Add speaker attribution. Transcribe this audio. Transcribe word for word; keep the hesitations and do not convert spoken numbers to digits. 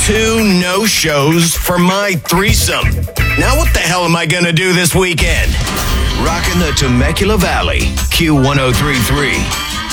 Speaker 1: two no-shows for my threesome. Now what the hell am I gonna do this weekend? Rocking the Temecula Valley, Q one oh three point three.